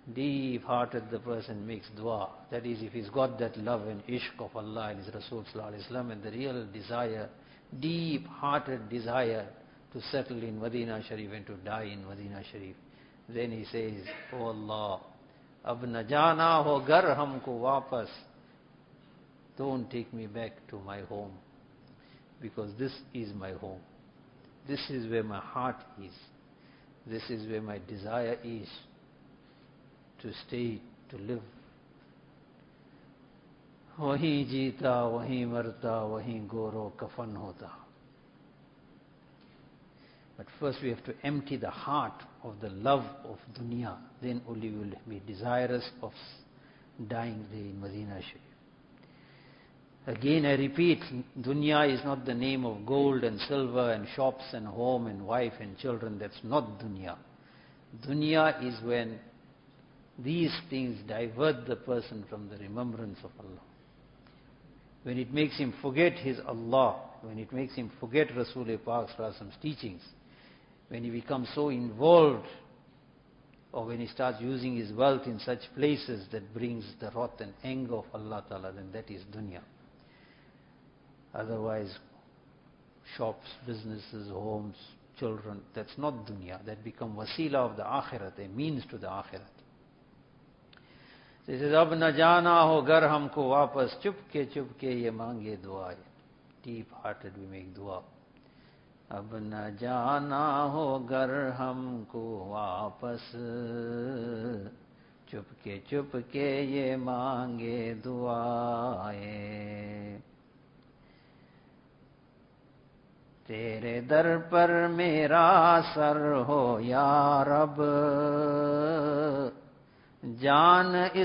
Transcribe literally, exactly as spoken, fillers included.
Deep-hearted the person makes dua. That is, if he's got that love and ishq of Allah and His Rasul Sallallahu Alaihi Wasallam and the real desire, deep-hearted desire to settle in Medina Sharif and to die in Medina Sharif, then he says, Oh Allah, ab na jana ho gar humko wapas. Don't take me back to my home, because this is my home. This is where my heart is. This is where my desire is, to stay, to live. Wahi jeeta, wahi marta, wahi goro kafan hota. But first we have to empty the heart of the love of dunya. Then only we will be desirous of dying there in Medina Sharif. Again I repeat, dunya is not the name of gold and silver and shops and home and wife and children. That's not dunya. Dunya is when these things divert the person from the remembrance of Allah. When it makes him forget his Allah, when it makes him forget Rasul Pak Sallallahu Alaihi Wasallam's teachings, when he becomes so involved, or when he starts using his wealth in such places that brings the wrath and anger of Allah Ta'ala, then that is dunya. Otherwise, shops, businesses, homes, children, that's not dunya. That become wasila of the akhirat, a means to the akhirat. So he says, Ab na jana ho gar humko wapas, chupke chupke ye mange dua. Deep-hearted we make dua. Ab na jana ho gar humko wapas, chupke chupke ye mange dua. तेरे दर पर मेरा sir हो या रब, जान